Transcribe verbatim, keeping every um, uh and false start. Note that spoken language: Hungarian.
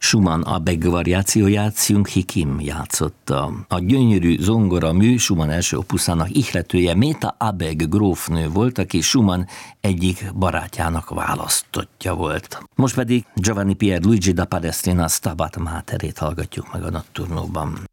Schumann Abegg variációját Seung-Hee Kim játszotta. A gyönyörű zongora mű Schumann első opuszának ihletője Meta Abegg grófnő volt, aki Schumann egyik barátjának választottja volt. Most pedig Giovanni Pierluigi da Palestrina Stabat Materét hallgatjuk meg a Notturnóban.